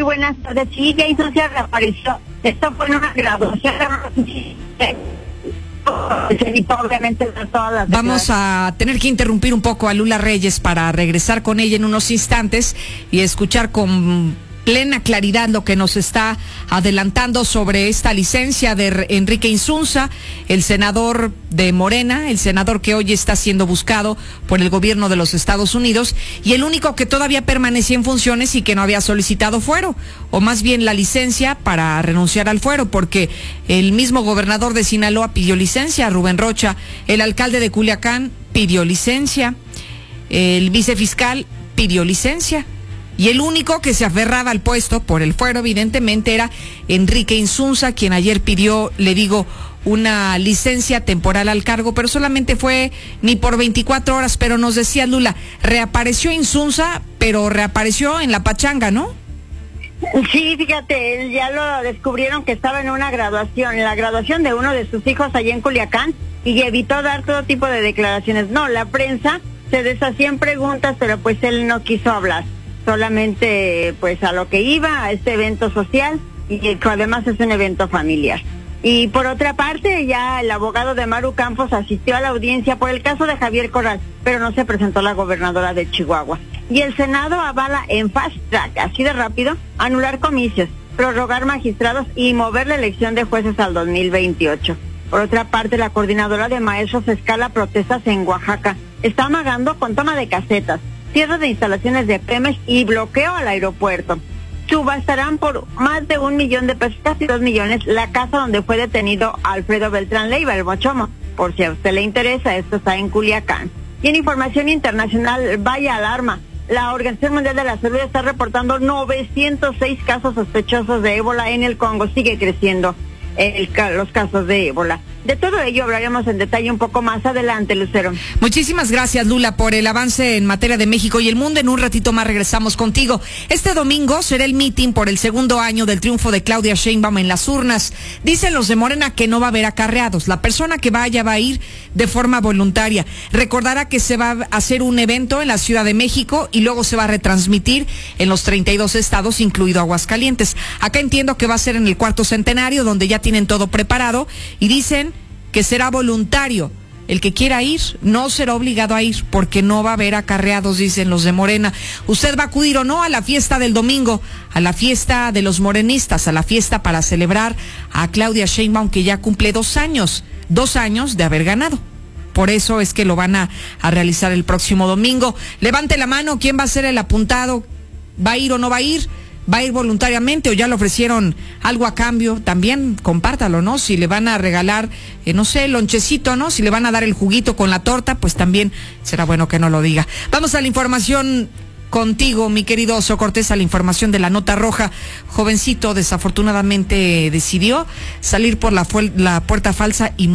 buenas tardes. Sí, ya Insuncia reapareció. Esto fue en una graduación. Obviamente todas las Vamos a tener que interrumpir un poco a Lula Reyes para regresar con ella en unos instantes y escuchar con plena claridad lo que nos está adelantando sobre esta licencia de Enrique Insunza, el senador de Morena, el senador que hoy está siendo buscado por el gobierno de los Estados Unidos y el único que todavía permanecía en funciones y que no había solicitado fuero, o más bien la licencia para renunciar al fuero, porque el mismo gobernador de Sinaloa pidió licencia, Rubén Rocha, el alcalde de Culiacán pidió licencia, el vicefiscal pidió licencia. Y el único que se aferraba al puesto por el fuero, evidentemente, era Enrique Insunza, quien ayer pidió, le digo, una licencia temporal al cargo, pero solamente fue ni por 24 horas, pero nos decía Lula, reapareció Insunza, pero reapareció en la pachanga, ¿no? Sí, fíjate, él ya lo descubrieron que estaba en una graduación, en la graduación de uno de sus hijos allá en Culiacán, y evitó dar todo tipo de declaraciones. No, la prensa se deshacía en preguntas, pero pues él no quiso hablar. Solamente pues a lo que iba, a este evento social, y que además es un evento familiar. Y por otra parte, ya el abogado de Maru Campos asistió a la audiencia por el caso de Javier Corral, pero no se presentó la gobernadora de Chihuahua. Y el Senado avala en fast track, así de rápido, anular comicios, prorrogar magistrados y mover la elección de jueces al 2028. Por otra parte, la coordinadora de maestros escala protestas en Oaxaca. Está amagando con toma de casetas, cierre de instalaciones de Pemex y bloqueo al aeropuerto. Subastarán por más de 1 millón de pesos, casi 2 millones, la casa donde fue detenido Alfredo Beltrán Leiva, el Mochomo. Por si a usted le interesa, esto está en Culiacán. Y en información internacional, vaya alarma. La Organización Mundial de la Salud está reportando 906 casos sospechosos de ébola en el Congo. Sigue creciendo los casos de ébola. De todo ello hablaremos en detalle un poco más adelante, Lucero. Muchísimas gracias, Lula, por el avance en materia de México y el mundo. En un ratito más regresamos contigo. Este domingo será el mitin por el segundo año del triunfo de Claudia Sheinbaum en las urnas. Dicen los de Morena que no va a haber acarreados. La persona que vaya va a ir de forma voluntaria. Recordará que se va a hacer un evento en la Ciudad de México y luego se va a retransmitir en los 32 estados, incluido Aguascalientes. Acá entiendo que va a ser en el cuarto centenario, donde ya tienen todo preparado y dicen que será voluntario. El que quiera ir no será obligado a ir porque no va a haber acarreados, dicen los de Morena. ¿Usted va a acudir o no a la fiesta del domingo, a la fiesta de los morenistas, a la fiesta para celebrar a Claudia Sheinbaum, que ya cumple 2 años de haber ganado? Por eso es que lo van a realizar el próximo domingo. Levante la mano, ¿quién va a ser el apuntado? ¿Va a ir o no va a ir? ¿Va a ir voluntariamente o ya le ofrecieron algo a cambio? También compártalo, ¿no? Si le van a regalar, no sé, el lonchecito, ¿no? Si le van a dar el juguito con la torta, pues también será bueno que no lo diga. Vamos a la información contigo, mi querido Oso Cortés, a la información de la nota roja. Jovencito desafortunadamente decidió salir por la puerta falsa y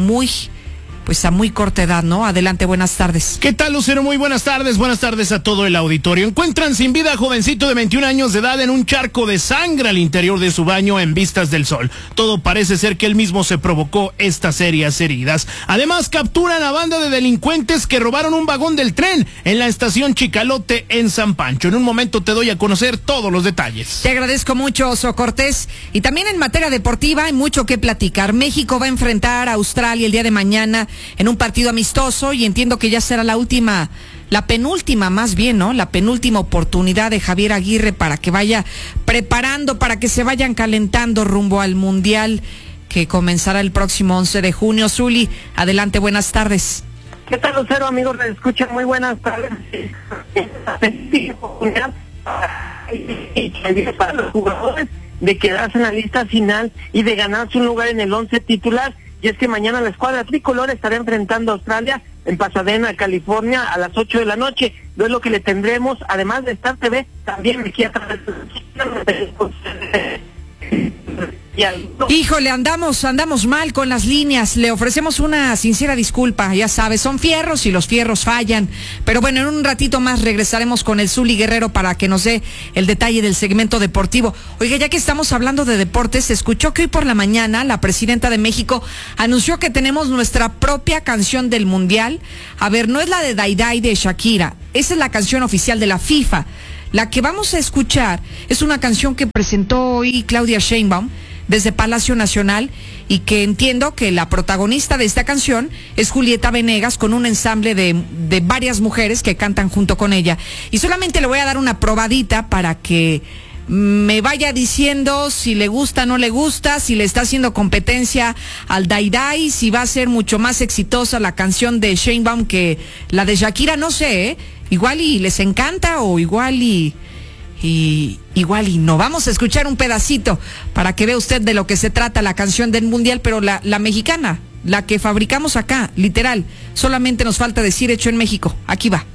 pues a muy corta edad, ¿no? Adelante, buenas tardes. ¿Qué tal, Lucero? Muy buenas tardes a todo el auditorio. Encuentran sin vida a jovencito de 21 años de edad en un charco de sangre al interior de su baño en Vistas del Sol. Todo parece ser que él mismo se provocó estas serias heridas. Además, capturan a banda de delincuentes que robaron un vagón del tren en la estación Chicalote en San Pancho. En un momento te doy a conocer todos los detalles. Te agradezco mucho, Oso Cortés. Y también en materia deportiva hay mucho que platicar. México va a enfrentar a Australia el día de mañana en un partido amistoso y entiendo que ya será la penúltima más bien, ¿no? La penúltima oportunidad de Javier Aguirre para que vaya preparando, para que se vayan calentando rumbo al Mundial que comenzará el próximo 11 de junio. Zuli, adelante, buenas tardes. ¿Qué tal, Lucero? Amigos, me escuchan, muy buenas tardes. Para los jugadores de quedarse en la lista final y de ganarse un lugar en el 11 titular. Y es que mañana la escuadra tricolor estará enfrentando a Australia en Pasadena, California, a las 8 de la noche. No es lo que le tendremos, además de Star TV, también aquí a través Híjole, andamos mal con las líneas. Le ofrecemos una sincera disculpa. Ya sabes, son fierros y los fierros fallan. Pero bueno, en un ratito más regresaremos con el Zuli Guerrero para que nos dé el detalle del segmento deportivo. Oiga, ya que estamos hablando de deportes, se escuchó que hoy por la mañana la presidenta de México anunció que tenemos nuestra propia canción del Mundial. A ver, no es la de Dai Dai de Shakira. Esa es la canción oficial de la FIFA. La que vamos a escuchar es una canción que presentó hoy Claudia Sheinbaum desde Palacio Nacional y que entiendo que la protagonista de esta canción es Julieta Venegas con un ensamble de varias mujeres que cantan junto con ella. Y solamente le voy a dar una probadita para que me vaya diciendo si le gusta o no le gusta, si le está haciendo competencia al Dai Dai, si va a ser mucho más exitosa la canción de Sheinbaum que la de Shakira, no sé, ¿eh? Igual y les encanta o igual y no. Vamos a escuchar un pedacito para que vea usted de lo que se trata la canción del Mundial, pero la mexicana, la que fabricamos acá, literal. Solamente nos falta decir hecho en México. Aquí va.